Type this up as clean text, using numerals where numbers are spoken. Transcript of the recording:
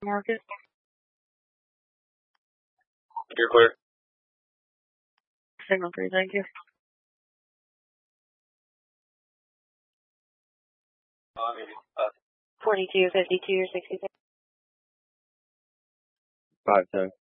Market. You're clear. Signal 3, thank you. 42, 52, 66. 510.